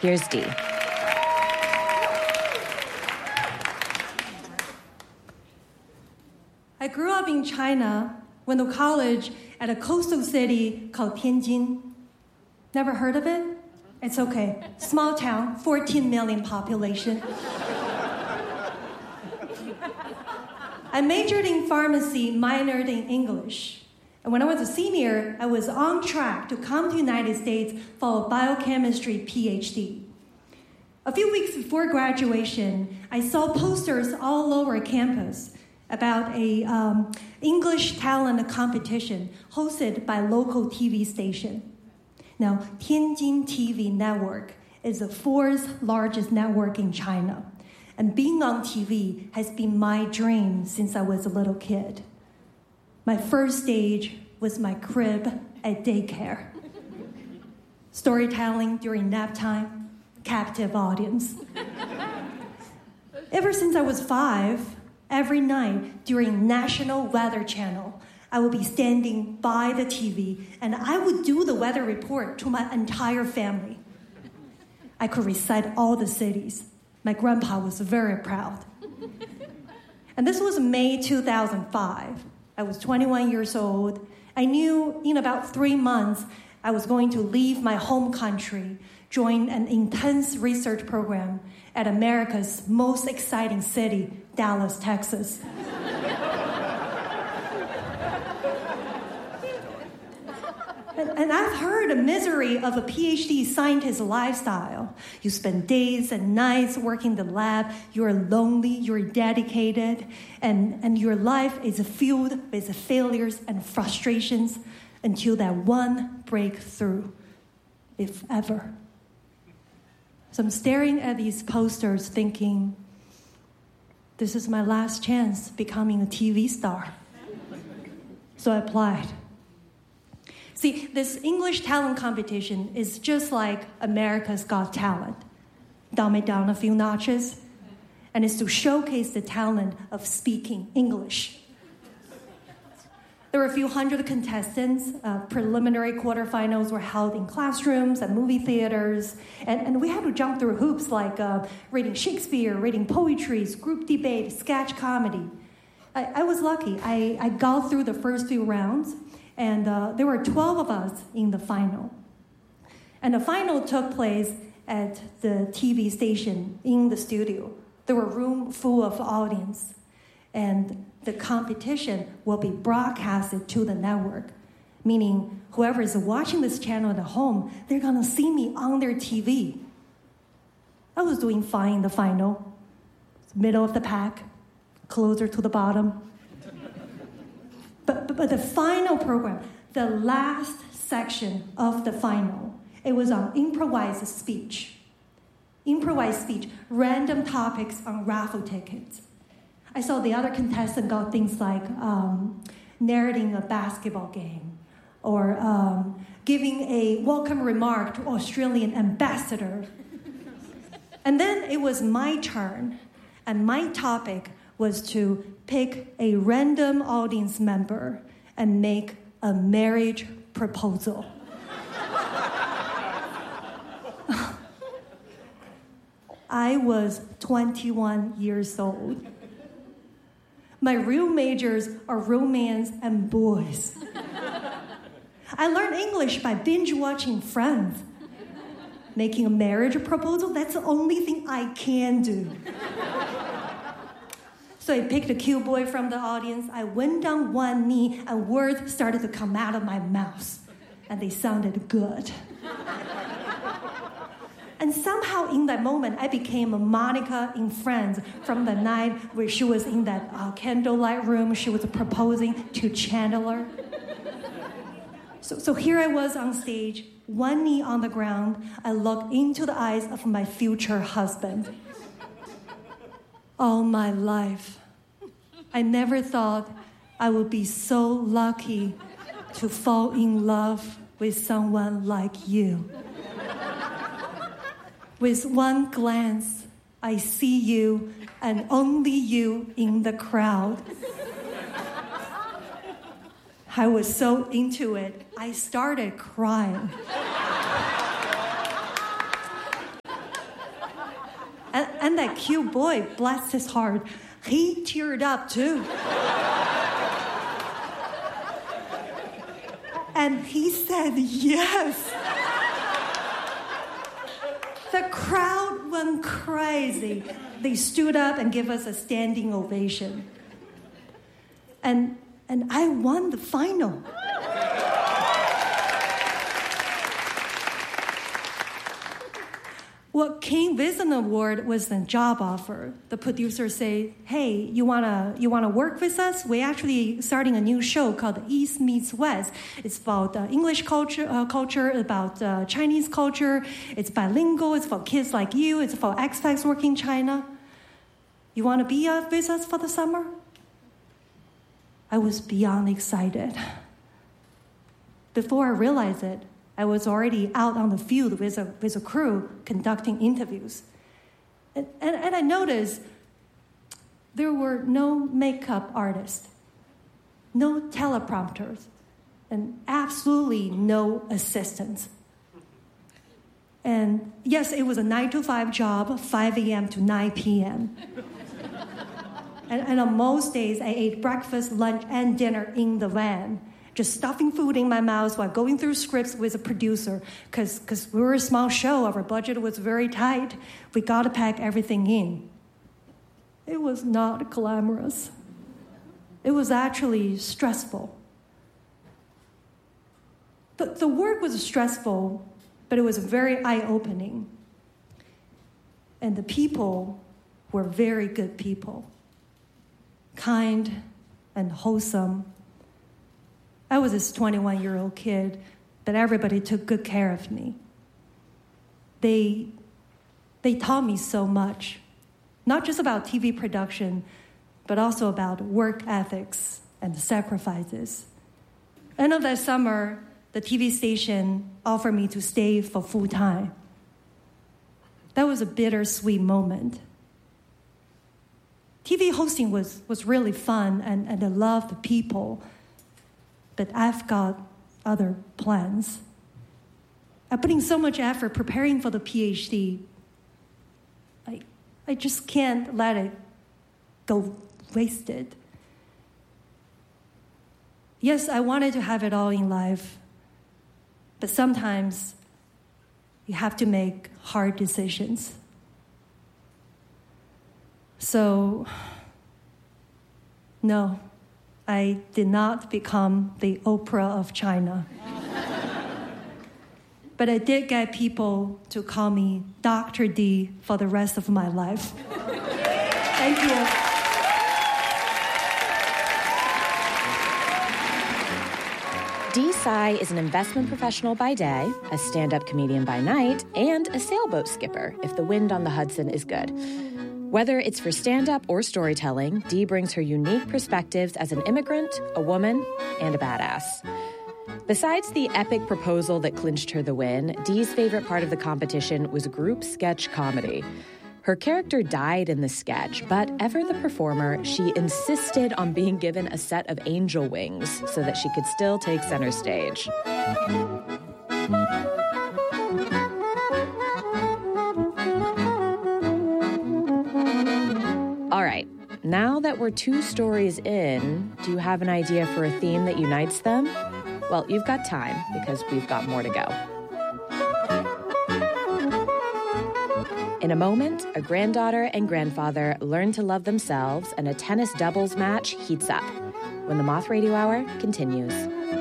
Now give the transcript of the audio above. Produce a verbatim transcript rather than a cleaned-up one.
Here's Dee. I grew up in China, went to college at a coastal city called Tianjin. Never heard of it? It's okay. Small town, fourteen million population. I majored in pharmacy, minored in English. And when I was a senior, I was on track to come to the United States for a biochemistry P H D. A few weeks before graduation, I saw posters all over campus about a um, English talent competition hosted by a local T V station. Now, Tianjin T V network is the fourth largest network in China. And being on T V has been my dream since I was a little kid. My first stage was my crib at daycare. Storytelling during nap time, captive audience. Ever since I was five, every night during National Weather Channel, I would be standing by the T V and I would do the weather report to my entire family. I could recite all the cities. My grandpa was very proud. And this was May two thousand five. I was twenty-one years old. I knew in about three months I was going to leave my home country, join an intense research program at America's most exciting city, Dallas, Texas. And, and I've heard the misery of a P H D scientist lifestyle. You spend days and nights working in the lab, you're lonely, you're dedicated, and, and your life is filled with failures and frustrations until that one breakthrough, if ever. So I'm staring at these posters thinking, this is my last chance becoming a T V star. So I applied. See, this English talent competition is just like America's Got Talent. Dumb it down a few notches, and it's to showcase the talent of speaking English. There were a few hundred contestants. Uh, preliminary quarterfinals were held in classrooms and movie theaters, and, and we had to jump through hoops like uh, reading Shakespeare, reading poetry, group debate, sketch comedy. I, I was lucky. I, I got through the first few rounds, and uh, there were twelve of us in the final. And the final took place at the T V station in the studio. There were a room full of audience, and the competition will be broadcasted to the network, meaning whoever is watching this channel at home, they're gonna see me on their T V. I was doing fine in the final, middle of the pack, closer to the bottom. But, but, but the final program, the last section of the final, it was on improvised speech. Improvised speech, random topics on raffle tickets. I saw the other contestant got things like um, narrating a basketball game or um, giving a welcome remark to Australian ambassador. And then it was my turn, and my topic was to pick a random audience member and make a marriage proposal. I was twenty-one years old. My real majors are romance and boys. I learned English by binge watching Friends. Making a marriage proposal, that's the only thing I can do. So I picked a cute boy from the audience. I went down one knee, and words started to come out of my mouth. And they sounded good. And somehow in that moment, I became a Monica in Friends from the night where she was in that uh, candlelight room. She was proposing to Chandler. So, so here I was on stage, one knee on the ground. I looked into the eyes of my future husband. All my life, I never thought I would be so lucky to fall in love with someone like you. With one glance, I see you and only you in the crowd. I was so into it, I started crying. And, and that cute boy, bless his heart, he teared up too. And he said yes. The crowd went crazy. They stood up and gave us a standing ovation. And, and I won the final. What came with an award was a job offer. The producers say, hey, you wanna you wanna work with us? We're actually starting a new show called East Meets West. It's about uh, English culture, uh, culture, about uh, Chinese culture. It's bilingual. It's for kids like you. It's for expats working in China. You wanna be uh, with us for the summer? I was beyond excited. Before I realized it, I was already out on the field with a, with a crew conducting interviews. And, and, and I noticed there were no makeup artists, no teleprompters, and absolutely no assistants. And yes, it was a nine to five job, five a.m. to nine p.m. and, and on most days, I ate breakfast, lunch, and dinner in the van, just stuffing food in my mouth while going through scripts with a producer. Because because we were a small show, our budget was very tight. We got to pack everything in. It was not glamorous. It was actually stressful. The, the work was stressful, but it was very eye-opening. And the people were very good people. Kind and wholesome. I was this twenty-one-year-old kid, but everybody took good care of me. They, they taught me so much, not just about T V production, but also about work ethics and sacrifices. End of that summer, the T V station offered me to stay for full time. That was a bittersweet moment. T V hosting was, was really fun, and, and I loved the people. But I've got other plans. I'm putting so much effort preparing for the PhD. I, I just can't let it go wasted. Yes, I wanted to have it all in life, but sometimes you have to make hard decisions. So, no. I did not become the Oprah of China. But I did get people to call me Doctor D for the rest of my life. Thank you. Dee Tsai is an investment professional by day, a stand-up comedian by night, and a sailboat skipper if the wind on the Hudson is good. Whether it's for stand-up or storytelling, Dee brings her unique perspectives as an immigrant, a woman, and a badass. Besides the epic proposal that clinched her the win, Dee's favorite part of the competition was group sketch comedy. Her character died in the sketch, but ever the performer, she insisted on being given a set of angel wings so that she could still take center stage. All right, now that we're two stories in, do you have an idea for a theme that unites them? Well, you've got time, because we've got more to go. In a moment, a granddaughter and grandfather learn to love themselves, and a tennis doubles match heats up when the Moth Radio Hour continues.